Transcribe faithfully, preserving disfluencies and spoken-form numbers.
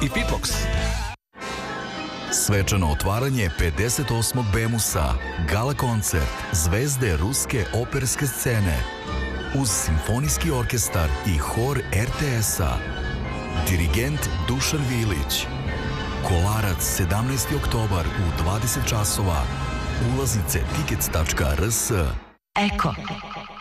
i Pipox. Svečano otvaranje pedeset osmog Bemusa, gala koncert zvezde ruske operske scene uz simfonijski orkestar i hor er te es-a. Dirigent Dušan Vilić. Kolarac sedamnaesti oktobar u dvadeset časova. Ulaznice tickets tačka er es. Eko.